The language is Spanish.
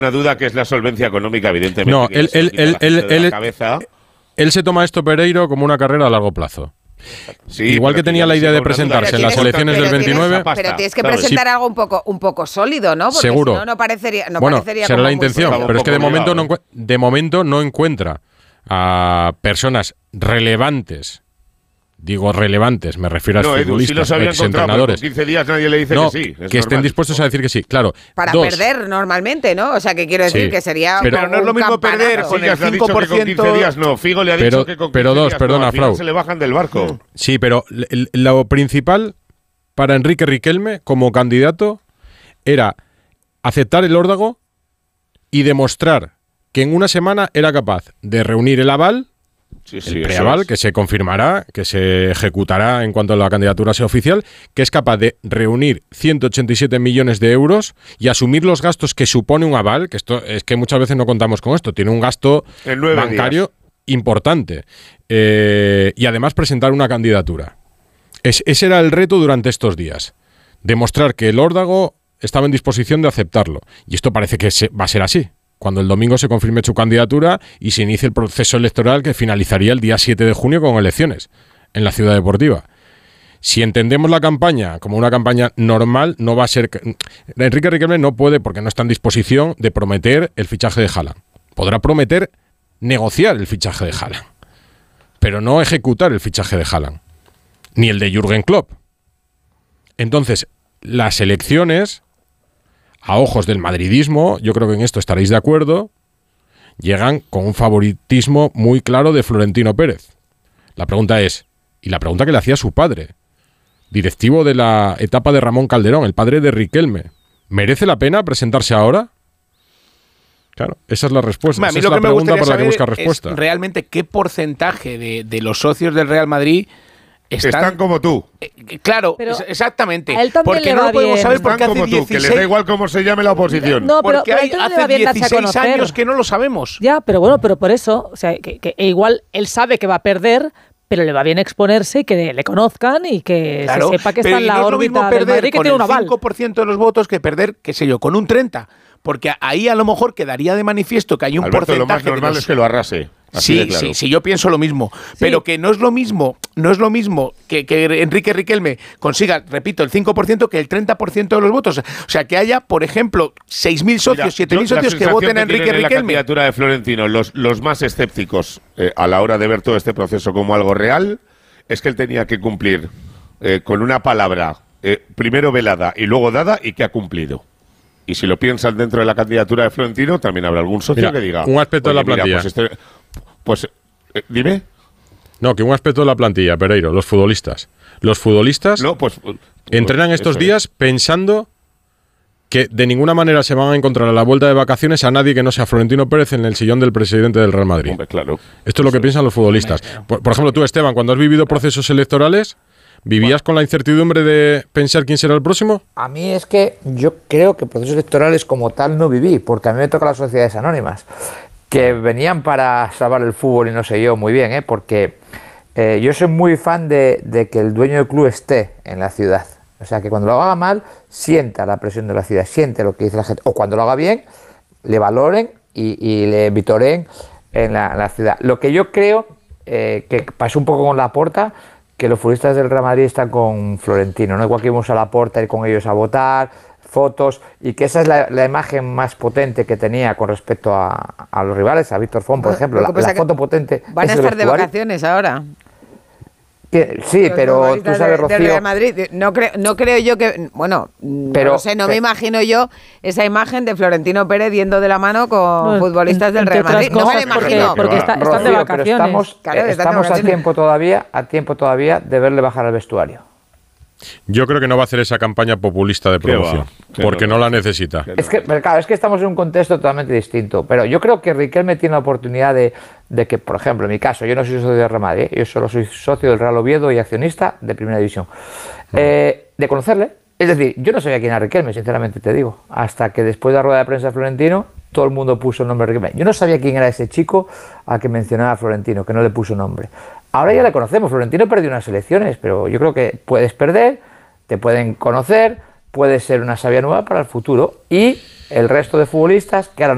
una duda que es la solvencia económica, evidentemente. No, cabeza. Él se toma esto, Pereiro, como una carrera a largo plazo. Sí, igual que tenía la idea de presentarse en las elecciones del 29. Pero tienes que presentar algo un poco sólido, ¿no? Porque seguro. Si no, no parecería será como la intención, pero es que de momento no encuentra a personas relevantes. Digo relevantes, me refiero a futbolistas, exentrenadores. En 15 días nadie le dice que sí. Que estén dispuestos a decir que sí, claro. Para perder normalmente, ¿no? O sea, que quiero decir que sería pero no es lo mismo perder con el 5%. Que con 15 días no. Figo le ha dicho que con 15 días perdona, Frau. Se le bajan del barco. Sí, pero lo principal para Enrique Riquelme como candidato era aceptar el órdago y demostrar que en una semana era capaz de reunir el aval, el preaval, que se confirmará, que se ejecutará en cuanto la candidatura sea oficial, que es capaz de reunir 187 millones de euros y asumir los gastos que supone un aval, que esto es que muchas veces no contamos con esto, tiene un gasto bancario importante, y además presentar una candidatura. Ese era el reto durante estos días, demostrar que el órdago estaba en disposición de aceptarlo, y esto parece que va a ser así. Cuando el domingo se confirme su candidatura y se inicie el proceso electoral que finalizaría el día 7 de junio con elecciones en la Ciudad Deportiva. Si entendemos la campaña como una campaña normal, no va a ser... Enrique Riquelme no puede, porque no está en disposición de prometer el fichaje de Haaland. Podrá prometer negociar el fichaje de Haaland, pero no ejecutar el fichaje de Haaland, ni el de Jürgen Klopp. Entonces, las elecciones, a ojos del madridismo, yo creo que en esto estaréis de acuerdo, llegan con un favoritismo muy claro de Florentino Pérez. La pregunta es, y la pregunta que le hacía su padre, directivo de la etapa de Ramón Calderón, el padre de Riquelme, ¿merece la pena presentarse ahora? Claro, esa es la respuesta. Esa es la pregunta por la que busca respuesta. Es realmente qué porcentaje de los socios del Real Madrid están como tú. Claro, pero exactamente. Porque no lo podemos saber porque hace 16... que les da igual cómo se llame la oposición. No, pero porque hace 16 años que no lo sabemos. Ya, pero bueno, pero por eso, o sea, que igual él sabe que va a perder, pero le va bien exponerse y que le conozcan y que se sepa que está en la órbita del Madrid, que tiene un aval. Con el 5% de los votos que perder, qué sé yo, con un 30%. Porque ahí a lo mejor quedaría de manifiesto que hay un porcentaje. Lo más normal es que lo arrase. Sí, claro. sí, yo pienso lo mismo. Sí. Pero que no es lo mismo que Enrique Riquelme consiga, repito, el 5% que el 30% de los votos. O sea, que haya, por ejemplo, 6.000 socios, 7.000 socios que voten a Enrique Riquelme. La candidatura de Florentino, los más escépticos a la hora de ver todo este proceso como algo real, es que él tenía que cumplir con una palabra primero velada y luego dada y que ha cumplido. Y si lo piensan dentro de la candidatura de Florentino, también habrá algún socio que diga... Un aspecto de la plantilla. Dime. No, que un aspecto de la plantilla, Pereiro, los futbolistas. Los futbolistas entrenan estos días pensando que de ninguna manera se van a encontrar a la vuelta de vacaciones a nadie que no sea Florentino Pérez en el sillón del presidente del Real Madrid. Hombre, claro. Esto es lo que piensan los futbolistas. Por ejemplo, tú, Esteban, cuando has vivido procesos electorales... ¿Vivías con la incertidumbre de pensar quién será el próximo? A mí es que yo creo que procesos electorales como tal no viví, porque a mí me toca las sociedades anónimas, que venían para salvar el fútbol y no sé yo muy bien, porque yo soy muy fan de que el dueño del club esté en la ciudad. O sea, que cuando lo haga mal, sienta la presión de la ciudad, siente lo que dice la gente. O cuando lo haga bien, le valoren y le vitoreen en la ciudad. Lo que yo creo que pasó un poco con Laporta, que los futbolistas del Real Madrid están con Florentino, ¿no? Igual que íbamos a Laporta, ir con ellos a votar, fotos, y que esa es la imagen más potente que tenía con respecto a los rivales, a Víctor Font, por ejemplo. La foto potente. Van a estar de vacaciones ahora. Sí, pero tú sabes, Rocío... Del Real Madrid. No creo yo que... Bueno, pero, no lo sé, no me imagino yo esa imagen de Florentino Pérez yendo de la mano con futbolistas del Real Madrid. No me lo imagino. Porque están de vacaciones. Pero estamos a tiempo todavía de verle bajar al vestuario. Yo creo que no va a hacer esa campaña populista de promoción, porque no la necesita. Es que estamos en un contexto totalmente distinto, pero yo creo que Riquelme tiene la oportunidad de que, por ejemplo, en mi caso, yo no soy socio del Real Madrid, yo solo soy socio del Real Oviedo y accionista de Primera División, de conocerle. Es decir, yo no sabía quién era Riquelme, sinceramente te digo, hasta que después de la rueda de prensa de Florentino, todo el mundo puso el nombre de Riquelme. Yo no sabía quién era ese chico al que mencionaba Florentino, que no le puso nombre. Ahora ya le conocemos. Florentino perdió unas elecciones, pero yo creo que puedes perder, te pueden conocer, puede ser una savia nueva para el futuro. Y el resto de futbolistas que ahora